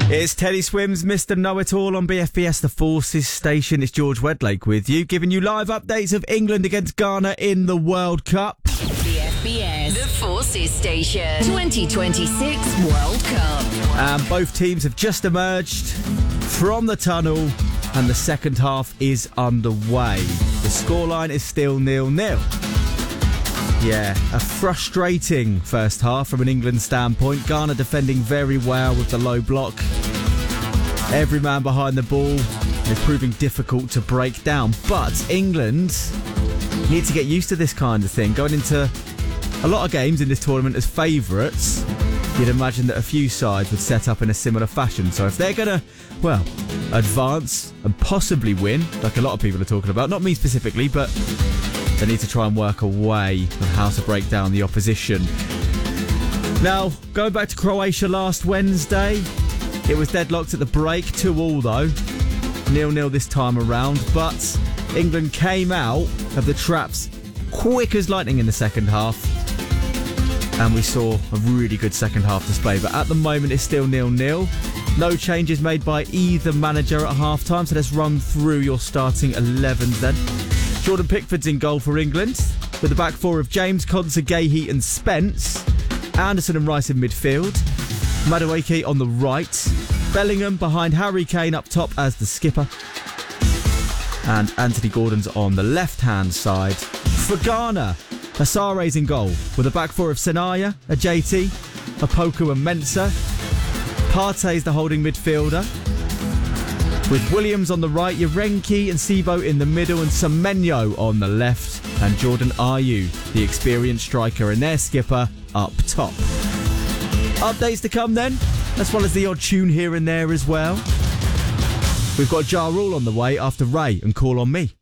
It's Teddy Swims, Mr. Know-It-All on BFBS, the Forces station. It's George Wedlake with you, giving you live updates of England against Ghana in the World Cup. BFBS, the Forces station. 2026 World Cup. And both teams have just emerged from the tunnel and the second half is underway. The scoreline is still 0-0. Yeah, a frustrating first half from an England standpoint. Ghana defending very well with the low block. Every man behind the ball is proving difficult to break down. But England need to get used to this kind of thing. Going into a lot of games in this tournament as favourites, you'd imagine that a few sides would set up in a similar fashion. So if they're going to, advance and possibly win, like a lot of people are talking about, not me specifically, but they need to try and work a way on how to break down the opposition. Now, going back to Croatia last Wednesday, it was deadlocked at the break, 2-2 though. 0-0 this time around, but England came out of the traps quick as lightning in the second half. And we saw a really good second half display, but at the moment it's still 0-0. No changes made by either manager at half-time, so let's run through your starting 11s then. Jordan Pickford's in goal for England, with the back four of James, Konsa, Gahey and Spence. Anderson and Rice in midfield. Madueke on the right. Bellingham behind Harry Kane up top as the skipper. And Anthony Gordon's on the left-hand side. For Ghana, Asare's in goal, with a back four of Senaya, a JT, a Poku and Mensah. Partey's the holding midfielder, with Williams on the right, Yarenki and Sibo in the middle, and Semenyo on the left, and Jordan Ayew, the experienced striker, and their skipper up top. Updates to come then, as well as the odd tune here and there as well. We've got Ja Rule on the way after Ray and Call on Me.